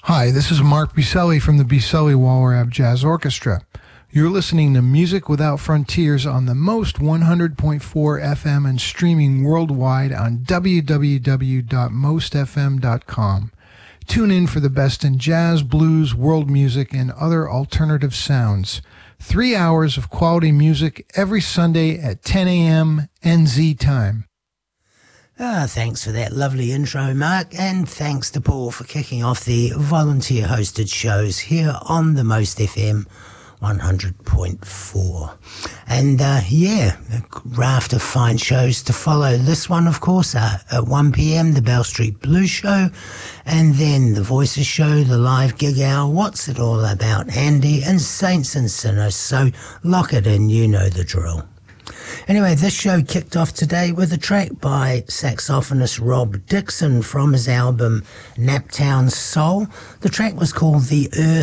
Hi, this is Mark Biselli from the Biselli Walrab Jazz Orchestra. You're listening to Music Without Frontiers on the most 100.4 FM and streaming worldwide on www.mostfm.com. Tune in for the best in jazz, blues, world music, and other alternative sounds. 3 hours of quality music every Sunday at 10 a.m. NZ time. Thanks for that lovely intro, Mark, and thanks to Paul for kicking off the volunteer-hosted shows here on the Most FM 100.4. And a raft of fine shows to follow. This one, of course, at 1 p.m, the Bell Street Blues Show, and then the Voices Show, the live gig hour, What's It All About, Andy, and Saints and Sinners. So lock it in, you know the drill. Anyway, this show kicked off today with a track by saxophonist Rob Dixon from his album Naptown Soul. The track was called The Earth